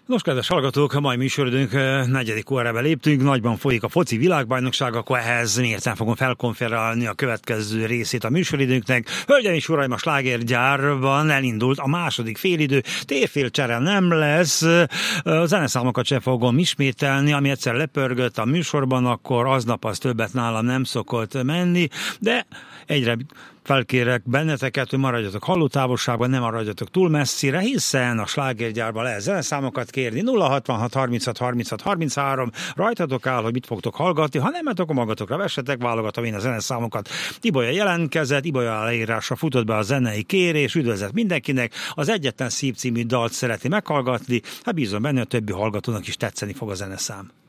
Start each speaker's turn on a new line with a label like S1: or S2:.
S1: Nos, kedves hallgatók, a mai műsoridőnk negyedik órába léptünk, nagyban folyik a foci világbajnokság, akkor ehhez mérten fogom felkonferálni a következő részét a műsoridőnknek. Hölgyeim és uraim, a slágergyárban elindult a második félidő, térfélcsere nem lesz, a zeneszámokat sem fogom ismételni, ami egyszer lepörgött a műsorban, akkor aznap az többet nálam nem szokott menni, de egyre felkérek benneteket, hogy maradjatok hallótávolságban, nem maradjatok túl messzire, hiszen a slágergyárban lehet zeneszámokat kérni. 066 36 36 33, rajtatok áll, hogy mit fogtok hallgatni, ha nem, akkor magatokra vessetek, válogatom én a zeneszámokat. Ibolya jelentkezett, Ibolya aláírásra futott be a zenei kérés, üdvözlet mindenkinek, az Egyetlen Szív című dalt szereti meghallgatni, hát bízom benne, a többi hallgatónak is tetszeni fog a zeneszám.